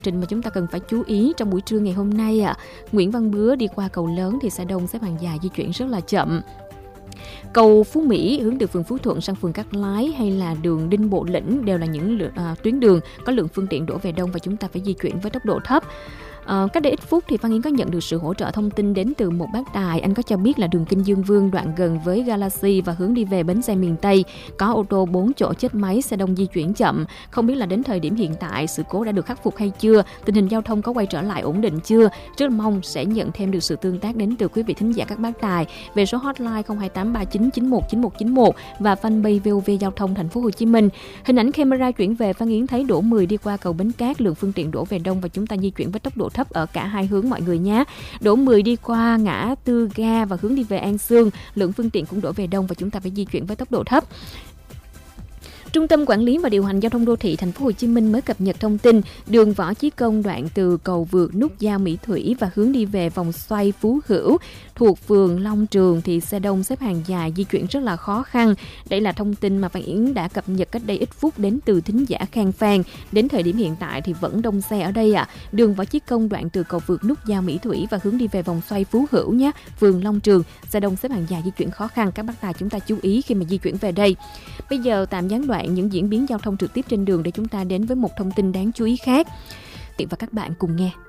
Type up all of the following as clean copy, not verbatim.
Trình mà chúng ta cần phải chú ý trong buổi trưa ngày hôm nay Nguyễn Văn Bứa đi qua cầu lớn thì xe đông xếp hàng dài di chuyển rất là chậm. Cầu Phú Mỹ hướng từ phường Phú Thuận sang phường Cát Lái hay là đường Đinh Bộ Lĩnh đều là những tuyến đường có lượng phương tiện đổ về đông và chúng ta phải di chuyển với tốc độ thấp. Cách đây ít phút thì Phan Yến có nhận được sự hỗ trợ thông tin đến từ một bác tài. Anh có cho biết là đường Kinh Dương Vương đoạn gần với Galaxy và hướng đi về bến xe miền Tây có ô tô 4 chỗ chết máy, xe đông di chuyển chậm. Không biết là đến thời điểm hiện tại sự cố đã được khắc phục hay chưa, tình hình giao thông có quay trở lại ổn định chưa. Rất mong sẽ nhận thêm được sự tương tác đến từ quý vị thính giả các bác tài về số hotline 02839919191 và fanpage VOV Giao thông Thành phố Hồ Chí Minh. Hình ảnh camera chuyển về Phan Yến thấy đổ 10 đi qua cầu Bến Cát, lượng phương tiện đổ về đông và chúng ta di chuyển với tốc độ thấp ở cả hai hướng mọi người nhé. Đổ 10 đi qua ngã Tư Ga và hướng đi về An Sương, lượng phương tiện cũng đổ về đông và chúng ta phải di chuyển với tốc độ thấp. Trung tâm Quản lý và Điều hành Giao thông Đô thị Thành phố Hồ Chí Minh mới cập nhật thông tin đường Võ Chí Công đoạn từ cầu vượt nút giao Mỹ Thủy và hướng đi về vòng xoay Phú Hữu thuộc phường Long Trường thì xe đông xếp hàng dài di chuyển rất là khó khăn. Đây là thông tin mà Phan Yến đã cập nhật cách đây ít phút đến từ thính giả Khang Phan. Đến thời điểm hiện tại thì vẫn đông xe ở đây Đường Võ Chí Công đoạn từ cầu vượt nút giao Mỹ Thủy và hướng đi về vòng xoay Phú Hữu nhé, phường Long Trường, xe đông xếp hàng dài di chuyển khó khăn. Các bác tài chúng ta chú ý khi mà di chuyển về đây. Bây giờ tạm gián đoạn những diễn biến giao thông trực tiếp trên đường để chúng ta đến với một thông tin đáng chú ý khác. Tiện và các bạn cùng nghe.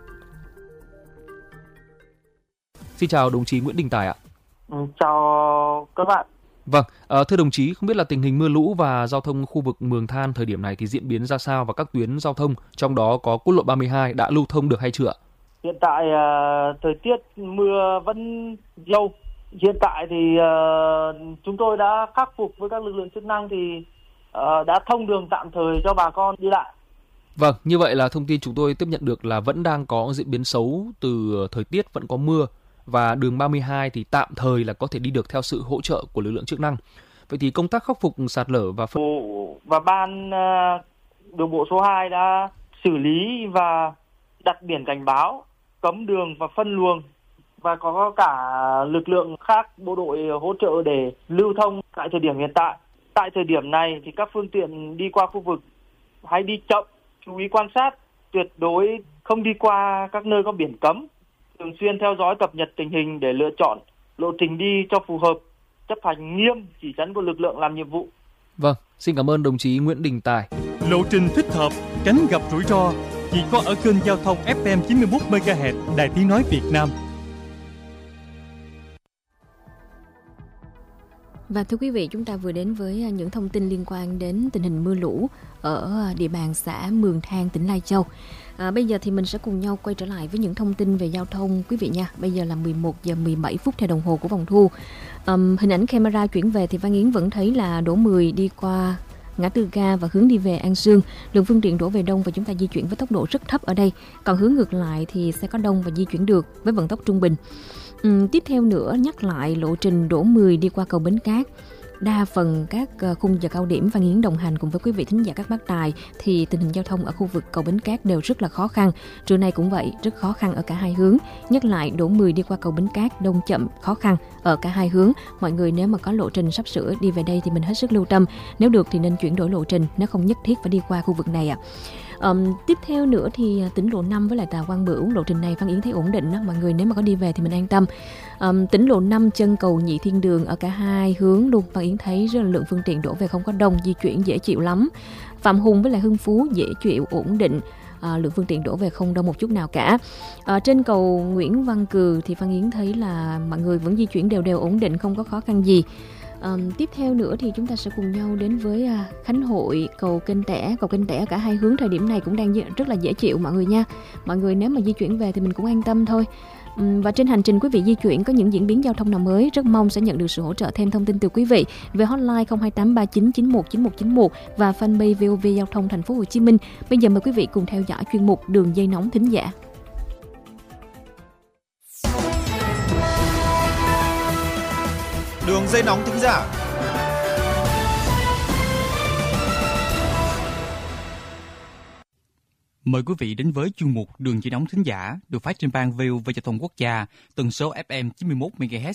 Xin chào đồng chí Nguyễn Đình Tài ạ. Chào các bạn. Vâng, thưa đồng chí, không biết là tình hình mưa lũ và giao thông khu vực Mường Than thời điểm này thì diễn biến ra sao và các tuyến giao thông, trong đó có quốc lộ 32 đã lưu thông được hay chưa ạ? Hiện tại thời tiết mưa vẫn dâu. Hiện tại thì chúng tôi đã khắc phục với các lực lượng chức năng thì đã thông đường tạm thời cho bà con đi lại. Vâng, như vậy là thông tin chúng tôi tiếp nhận được là vẫn đang có diễn biến xấu từ thời tiết, vẫn có mưa và đường 32 thì tạm thời là có thể đi được theo sự hỗ trợ của lực lượng chức năng. Vậy thì công tác khắc phục sạt lở và ban đường bộ số 2 đã xử lý và đặt biển cảnh báo, cấm đường và phân luồng và có cả lực lượng khác bộ đội hỗ trợ để lưu thông tại thời điểm hiện tại. Tại thời điểm này thì các phương tiện đi qua khu vực hãy đi chậm, chú ý quan sát, tuyệt đối không đi qua các nơi có biển cấm, thường xuyên theo dõi cập nhật tình hình để lựa chọn lộ trình đi cho phù hợp, chấp hành nghiêm chỉ dẫn của lực lượng làm nhiệm vụ. Vâng, xin cảm ơn đồng chí Nguyễn Đình Tài. Lộ trình thích hợp, tránh gặp rủi ro chỉ có ở kênh giao thông FM 91 MHz Đài Tiếng nói Việt Nam. Và thưa quý vị, chúng ta vừa đến với những thông tin liên quan đến tình hình mưa lũ ở địa bàn xã Mường Than, tỉnh Lai Châu. Bây giờ thì mình sẽ cùng nhau quay trở lại với những thông tin về giao thông quý vị nha. Bây giờ là 11 giờ 17 phút theo đồng hồ của vòng thu. Hình ảnh camera chuyển về thì Phan Yến vẫn thấy là đổ 10 đi qua ngã Tư Ga và hướng đi về An Sương. Lượng phương tiện đổ về đông và chúng ta di chuyển với tốc độ rất thấp ở đây. Còn hướng ngược lại thì sẽ có đông và di chuyển được với vận tốc trung bình. Tiếp theo nữa, nhắc lại lộ trình đổ 10 đi qua cầu Bến Cát. Đa phần các khung giờ cao điểm Phan Yến đồng hành cùng với quý vị thính giả các bác tài thì tình hình giao thông ở khu vực cầu Bến Cát đều rất là khó khăn. Trưa nay cũng vậy, rất khó khăn ở cả hai hướng. Nhắc lại đổ 10 đi qua cầu Bến Cát đông chậm, khó khăn ở cả hai hướng. Mọi người nếu mà có lộ trình sắp sửa đi về đây thì mình hết sức lưu tâm. Nếu được thì nên chuyển đổi lộ trình, nếu không nhất thiết phải đi qua khu vực này ạ. Tiếp theo nữa thì tỉnh lộ 5 với lại Tà Quang Bửu, lộ trình này Phan Yến thấy ổn định đó. Mọi người nếu mà có đi về thì mình an tâm. Tỉnh lộ 5 chân cầu Nhị Thiên Đường ở cả hai hướng luôn, Phan Yến thấy rất là lượng phương tiện đổ về không có đông, di chuyển dễ chịu lắm. Phạm Hùng với lại Hưng Phú dễ chịu, ổn định. Lượng phương tiện đổ về không đông một chút nào cả. Trên cầu Nguyễn Văn Cừ thì Phan Yến thấy là mọi người vẫn di chuyển đều ổn định, không có khó khăn gì. Tiếp theo nữa thì chúng ta sẽ cùng nhau đến với Khánh Hội, cầu Kênh Tẻ ở cả hai hướng thời điểm này cũng đang rất là dễ chịu mọi người nha. Mọi người nếu mà di chuyển về thì mình cũng an tâm thôi. Và trên hành trình quý vị di chuyển có những diễn biến giao thông nào mới, rất mong sẽ nhận được sự hỗ trợ thêm thông tin từ quý vị về hotline 02839919191 và fanpage VOV Giao thông Thành phố Hồ Chí Minh. Bây giờ mời quý vị cùng theo dõi chuyên mục Đường dây nóng thính giả. Đường dây nóng thính giả. Mời quý vị đến với chuyên mục Đường dây nóng thính giả được phát trên ban VOV Giao thông Quốc gia, tần số FM 91 MHz